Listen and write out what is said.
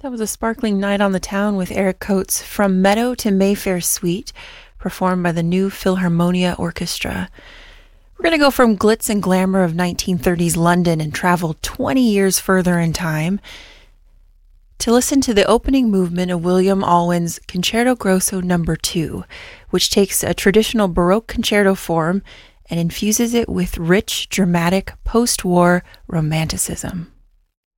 That was a sparkling night on the town with Eric Coates' From Meadow to Mayfair Suite, performed by the New Philharmonia Orchestra. We're going to go from glitz and glamour of 1930s London and travel 20 years further in time to listen to the opening movement of William Alwyn's Concerto Grosso No. 2, which takes a traditional Baroque concerto form and infuses it with rich, dramatic, post-war romanticism.